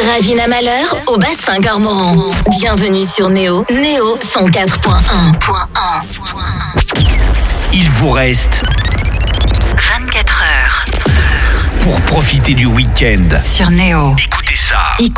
Ravina Malheur au bassin Garmoran. Bienvenue sur Néo. Néo 104.1. Il vous reste 24 heures pour profiter du week-end. sur Néo. Écoutez ça.